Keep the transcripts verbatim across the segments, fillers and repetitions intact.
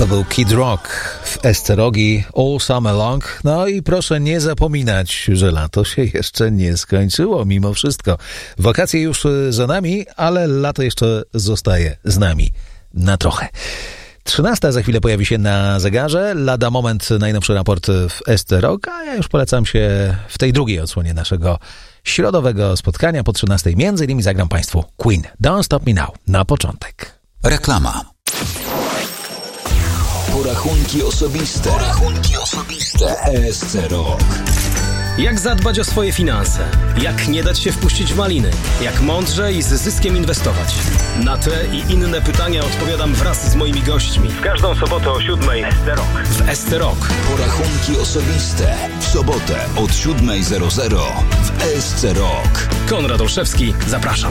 był Kid Rock w Esztergogi All Summer Long. No i proszę nie zapominać, że lato się jeszcze nie skończyło mimo wszystko. Wakacje już za nami, ale lato jeszcze zostaje z nami na trochę. trzynasta za chwilę pojawi się na zegarze. Lada moment najnowszy raport w Esztergog, a ja już polecam się w tej drugiej odsłonie naszego środowego spotkania po trzynastej. Między innymi zagram Państwu Queen. Don't Stop Me Now na początek. Reklama. Porachunki osobiste. Porachunki osobiste. E S C Rok. Jak zadbać o swoje finanse? Jak nie dać się wpuścić w maliny? Jak mądrze i z zyskiem inwestować? Na te i inne pytania odpowiadam wraz z moimi gośćmi. W każdą sobotę o siódmej Esztergog. W Esztergog. Porachunki osobiste. W sobotę od siódmej zero zero w E S C Rok. Konrad Olszewski, zapraszam.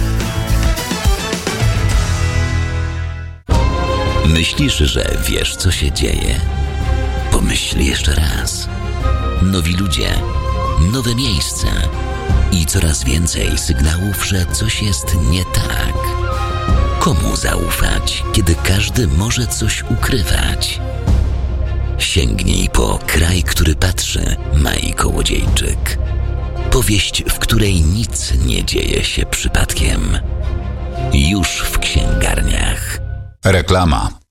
Myślisz, że wiesz, co się dzieje? Pomyśl jeszcze raz. Nowi ludzie, nowe miejsca i coraz więcej sygnałów, że coś jest nie tak. Komu zaufać, kiedy każdy może coś ukrywać? Sięgnij po Kraj, który patrzy, Mai Kołodziejczyk. Powieść, w której nic nie dzieje się przypadkiem. Już w księgarniach. Reklama.